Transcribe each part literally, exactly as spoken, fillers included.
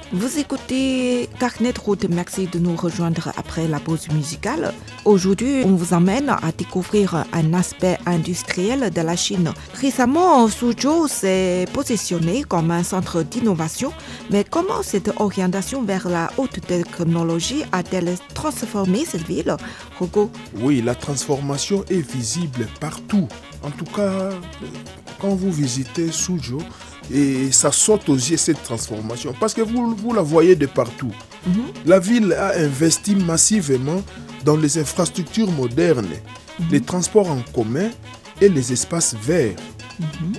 Vous écoutez Carnet de route, merci de nous rejoindre après la pause musicale. Aujourd'hui, on vous emmène à découvrir un aspect industriel de la Chine. Récemment, Suzhou s'est positionné comme un centre d'innovation, mais comment cette orientation vers la haute technologie a-t-elle transformé cette ville, Hugo? Oui, la transformation est visible partout. En tout cas, quand vous visitez Suzhou, et ça saute aux yeux cette transformation parce que vous, vous la voyez de partout. Mm-hmm. La ville a investi massivement dans les infrastructures modernes, mm-hmm. les transports en commun et les espaces verts. Mm-hmm.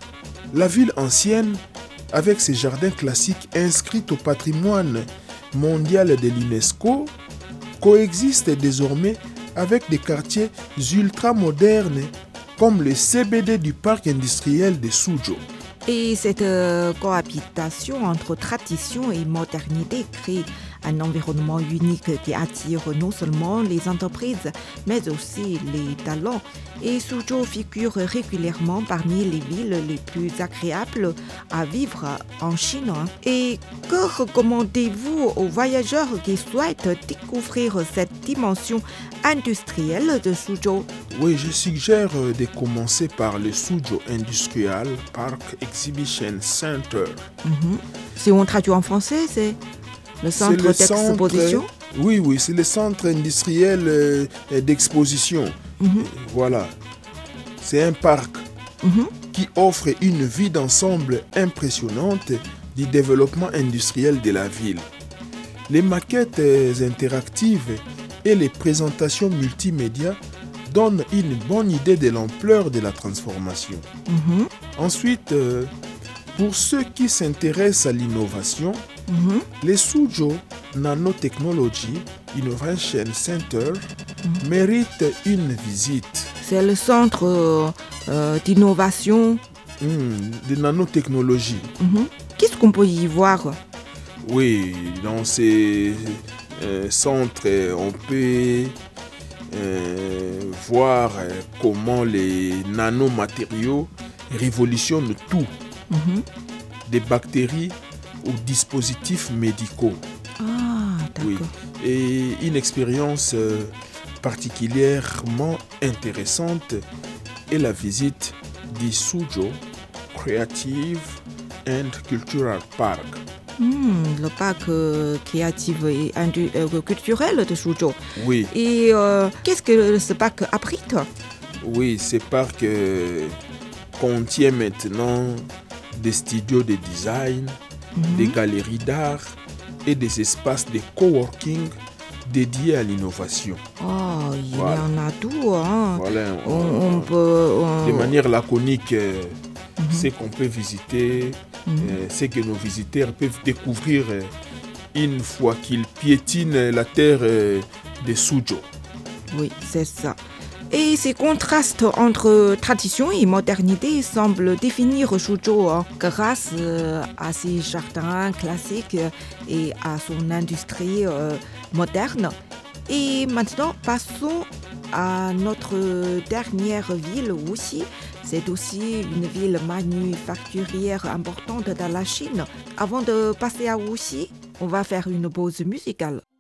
La ville ancienne, avec ses jardins classiques inscrits au patrimoine mondial de l'UNESCO, coexiste désormais avec des quartiers ultra-modernes comme le C B D du parc industriel de Suzhou. Et cette euh, cohabitation entre tradition et modernité crée un environnement unique qui attire non seulement les entreprises, mais aussi les talents. Et Suzhou figure régulièrement parmi les villes les plus agréables à vivre en Chine. Et que recommandez-vous aux voyageurs qui souhaitent découvrir cette dimension industrielle de Suzhou? Oui, je suggère de commencer par le Suzhou Industrial Park Exhibition Center. Mm-hmm. Si on traduit en français, c'est le centre le d'exposition centre, Oui, oui, c'est le centre industriel euh, d'exposition. Mm-hmm. Voilà. C'est un parc mm-hmm. qui offre une vue d'ensemble impressionnante du développement industriel de la ville. Les maquettes interactives et les présentations multimédia donnent une bonne idée de l'ampleur de la transformation. Mm-hmm. Ensuite, euh, pour ceux qui s'intéressent à l'innovation, mm-hmm. les Suzhou Nanotechnology Innovation Center mm-hmm. méritent une visite. C'est le centre euh, euh, d'innovation mmh, de nanotechnologie. Mm-hmm. Qu'est-ce qu'on peut y voir? Oui, dans ces euh, centres, on peut euh, voir comment les nanomatériaux révolutionnent tout. Mm-hmm. Des bactéries aux dispositifs médicaux. Ah, d'accord. Oui. Et une expérience euh, particulièrement intéressante est la visite du Suzhou Creative and Cultural Park. Mmh, le parc euh, créatif et indu- euh, culturel de Suzhou. Oui. Et euh, qu'est-ce que ce parc abrite? Oui, ce parc euh, contient maintenant des studios de design, mm-hmm. des galeries d'art et des espaces de coworking dédiés à l'innovation. Oh, il voilà. y en a tout. Hein. Voilà, on, on, on peut, on... De manière laconique, euh, mm-hmm. c'est qu'on peut visiter, mm-hmm. euh, c'est que nos visiteurs peuvent découvrir euh, une fois qu'ils piétinent la terre euh, de Suzhou. Oui, c'est ça. Et ces contrastes entre tradition et modernité semblent définir Suzhou hein, grâce euh, à ses jardins classiques et à son industrie euh, moderne. Et maintenant, passons à notre dernière ville, Wuxi. C'est aussi une ville manufacturière importante dans la Chine. Avant de passer à Wuxi, on va faire une pause musicale.